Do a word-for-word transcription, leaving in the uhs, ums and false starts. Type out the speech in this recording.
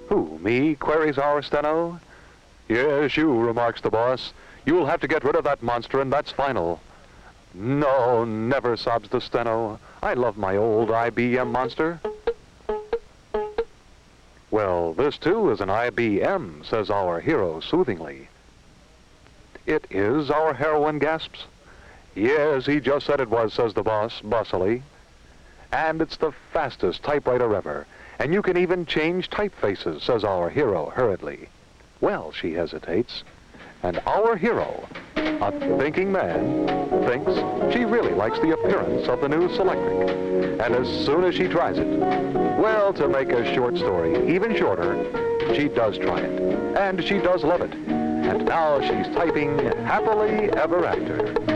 Who, me? Queries our steno. Yes, you, remarks the boss. You'll have to get rid of that monster, and that's final. No, never, sobs the steno. I love my old I B M monster. Well, this too is an I B M, says our hero soothingly. It is, our heroine gasps. Yes, he just said it was, says the boss, bossily. And it's the fastest typewriter ever, and you can even change typefaces, says our hero hurriedly. Well, she hesitates, and our hero, a thinking man, thinks she really likes the appearance of the new Selectric. And as soon as she tries it, well, to make a short story even shorter, she does try it, and she does love it. And now she's typing happily ever after.